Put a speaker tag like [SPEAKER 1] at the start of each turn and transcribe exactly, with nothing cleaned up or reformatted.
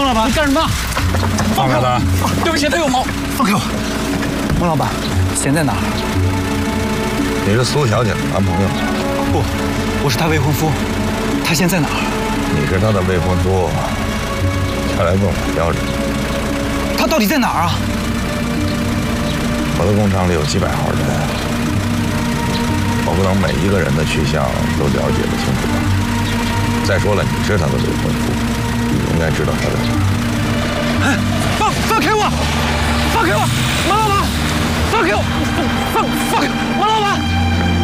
[SPEAKER 1] 孟老板，你干什么？
[SPEAKER 2] 放开他！
[SPEAKER 1] 对不起，他有毛。放开我！孟老板，钱在哪儿？
[SPEAKER 2] 你是苏小姐的男朋友？
[SPEAKER 1] 不，我是她未婚夫。她现在哪儿？
[SPEAKER 2] 你是她的未婚夫，还来问我要人？
[SPEAKER 1] 她到底在哪儿啊？
[SPEAKER 2] 我的工厂里有几百号人，我不能每一个人的去向都了解得清楚吧？再说了，你是她的未婚夫，你应该知道她在哪儿。
[SPEAKER 1] 哎，放放开我！放开我！孟老板，放开我！放放放开！孟老板！